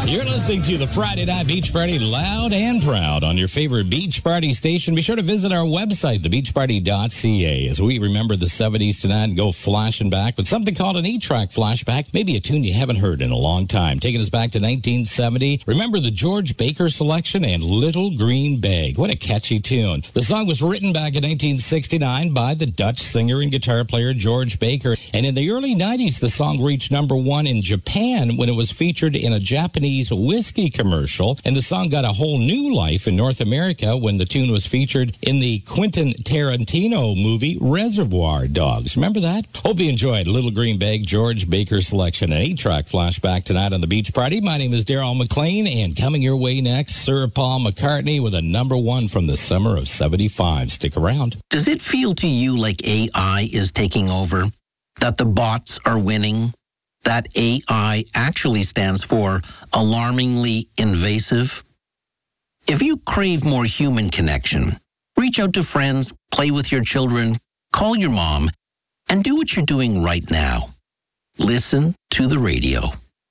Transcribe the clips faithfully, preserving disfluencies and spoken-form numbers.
You're listening to the Friday Night Beach Party loud and proud on your favorite beach party station. Be sure to visit our website, the beach party dot c a, as we remember the seventies tonight and go flashing back with something called an eight-track flashback, maybe a tune you haven't heard in a long time. Taking us back to nineteen seventy. Remember the George Baker selection and Little Green Bag. What a catchy tune. The song was written back in nineteen sixty-nine by the Dutch singer and guitar player George Baker. And in the early nineties, the song reached number one in Japan when it was featured in a Japanese whiskey commercial. And the song got a whole new life in North America when the tune was featured in the Quentin Tarantino movie Reservoir Dogs. Remember that? Hope you enjoyed Little Green Bag, George Baker selection, an eight-track flashback tonight on the Beach Party. My name is Daryl McLean, and coming your way next, Sir Paul McCartney with a number one from the summer of seventy-five. Stick around. Does it feel to you like A I is taking over? That the bots are winning? That A I actually stands for alarmingly invasive? If you crave more human connection, reach out to friends, play with your children, call your mom, and do what you're doing right now. Listen to the radio.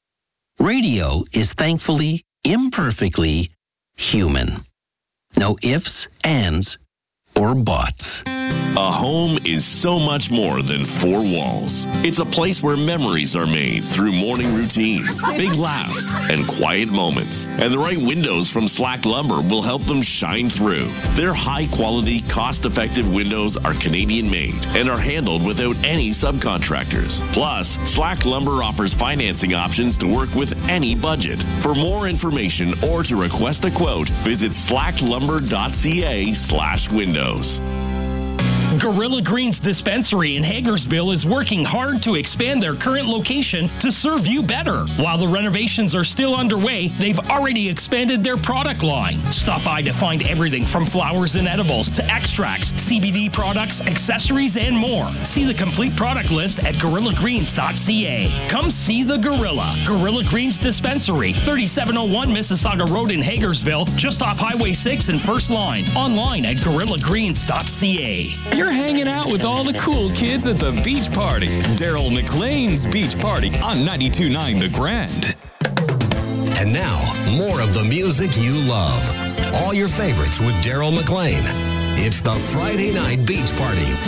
Radio is thankfully, imperfectly human. No ifs, ands, or buts. A home is so much more than four walls. It's a place where memories are made through morning routines, big laughs, and quiet moments. And the right windows from Slack Lumber will help them shine through. Their high-quality, cost-effective windows are Canadian-made and are handled without any subcontractors. Plus, Slack Lumber offers financing options to work with any budget. For more information or to request a quote, visit slack lumber dot c a slash windows. Gorilla Greens Dispensary in Hagersville is working hard to expand their current location to serve you better. While the renovations are still underway, they've already expanded their product line. Stop by to find everything from flowers and edibles to extracts, C B D products, accessories, and more. See the complete product list at gorilla greens dot c a. Come see the Gorilla. Gorilla Greens Dispensary, thirty-seven oh one Mississauga Road in Hagersville, just off Highway six and First Line. Online at gorilla greens dot c a. You're hanging out with all the cool kids at the Beach Party. Daryl McLean's Beach Party on ninety-two point nine The Grand. And now, more of the music you love. All your favorites with Daryl McLean. It's the Friday Night Beach Party.